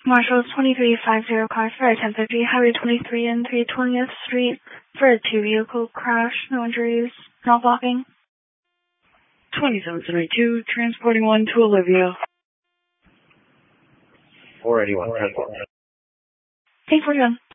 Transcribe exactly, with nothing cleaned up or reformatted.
Marshall twenty-three fifty car for ten fifty Highway twenty-three and three hundred twentieth Street for a two-vehicle crash. No injuries. Not blocking. twenty-seven seventy-two, transporting one to Olivia. four eighty-one. eight forty-one.